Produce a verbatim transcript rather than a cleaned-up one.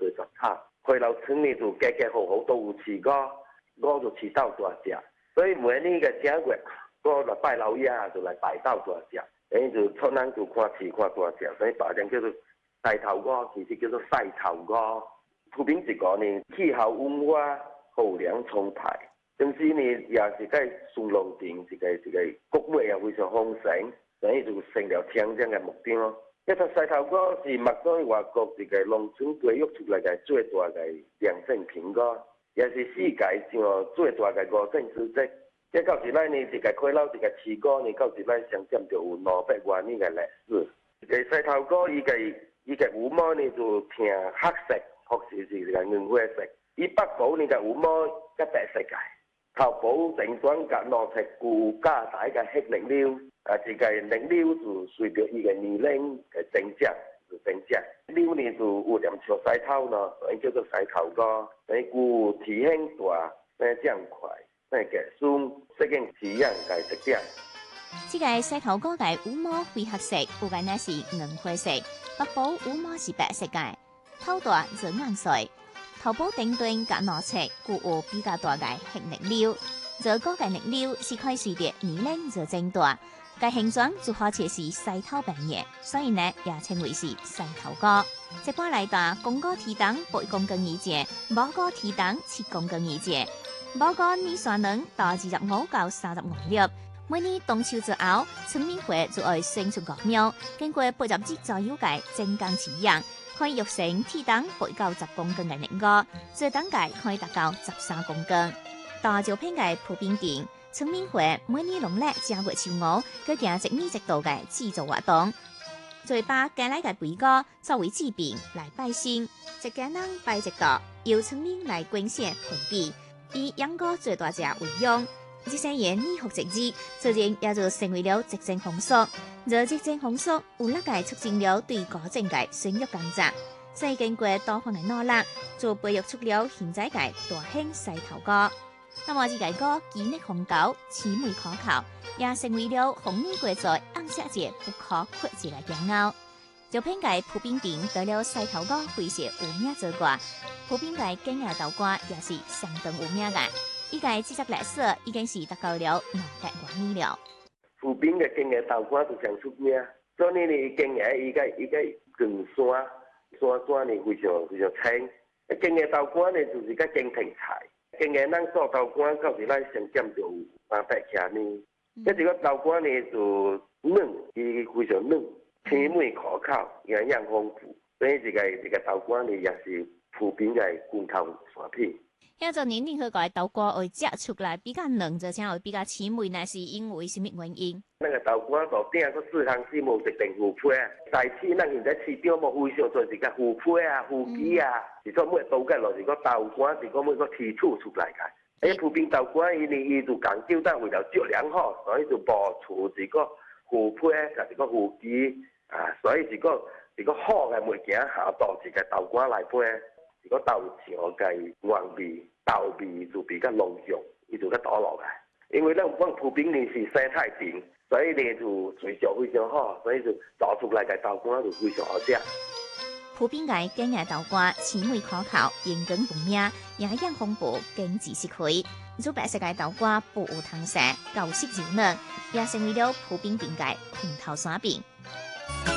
十塔，回流村呢就家家户户都有飼鵝，鵝就飼到大隻，所以每年嘅正月，我來拜老爺就來拜到大隻，誒就出人就看飼看大隻，所以白人叫做大頭鵝，其實叫做細頭鵝。普遍一個呢，氣候溫和，後糧充沛，同時呢也是個松露田，一個一個谷物也非常豐盛，所以就成了天將嘅目標。一隻細頭鵝是麥當外國一個農村培育出來嘅最大嘅兩性品種，也是世界上最大嘅五性之一。即到時來呢，一個開撈一個飼鵝呢，到時來上佔就有兩百多年嘅歷史。一個細頭鵝伊個伊個羽毛呢就呈黑色。確實是個銀灰色，伊北部呢個羽毛一白色嘅，頭部頂端甲兩隻固加大嘅黑領溜，啊，這個領溜就隨着伊個年齡嘅增長就增長，溜呢就有點像細頭咯，所以叫做細頭鵝，所以固體型大，誒長快，誒嘅鬆，適應飼養嘅特點。 這個細頭鵝嘅羽毛灰黑色，有個呢是銀灰色，北部羽毛是白色嘅。頭大就硬碎，頭部頂端甲兩尺，具有比較大嘅黑領溜。這個嘅領溜是可以隨着年齡就增大，個形狀就好似是細頭扮嘅，所以呢也稱為是細頭鵝。一般來講，公鵝體重八公斤以上，母鵝體重七公斤以上。母鵝年產卵到二十五到三十五粒，每年冬秋之後，村民會就愛生出鵝苗，經過八十日左右嘅正剛飼養。可以育成體重八到十公斤嘅靚鵝，最等價可以達到十三公斤。大招聘嘅普遍店，村民會每年農曆正月初五，佢行一年一度嘅製造活動，再把家內嘅肥鵝作為祭品來拜神，一家人拜一個，由村民來捐獻評比，以養鵝最大隻為用。這些年年復節日，自然也就成為了一種風俗。這一種風俗有力嘅促進了對鵝種嘅生育工作，所以經過多方嘅努力，就培育出了現在嘅大型細頭鵝。那麼這個鵝機能雄高，鰭尾可靠，也成為了紅米國在紅色節不可缺席嘅驕傲。招聘嘅普遍店得了細頭鵝非常有名之外，普遍嘅經驗豆瓜也是相當有名嘅。依個製作歷史已經是達到了兩百多年了。 湖邊嘅經驗豆乾就上出名，所以呢，經驗依個依個更山山山呢非常非常清。經驗豆乾呢就是個經庭菜，經驗咱做豆乾到時咱上減就三百克呢。一這個豆乾呢就嫩，伊非常嫩，甜美可口，營養豐富，所以這個這個豆乾呢也是普遍嘅罐頭產品。 因做年年去個豆乾會摘出來比較嫩，就請會比較淺味，那是因為什麼原因？ 那個豆乾度頂個四行四無一定腐皮啊，大市咱現在市場冇非常做一個腐皮啊、腐皮啊，是講每倒解落是個豆乾，是講每個提取出來嘅。誒，普遍豆乾伊呢伊就講究得為了質量好，所以就保持一個腐皮甲一個腐皮啊，所以一個一個好嘅物件下到一個豆乾來配。如果豆漿嘅原味、豆味就比較濃郁，伊就較多落來。因為咱講普遍呢是生態瓶，所以呢就水質非常好，所以就做出來嘅豆乾就非常好食。 普遍嘅經驗豆乾淺味可口，營養豐富，營養豐富，經濟實惠。做白色嘅豆乾不有湯色，夠食就嫩，也成為了普遍店嘅拳頭產品。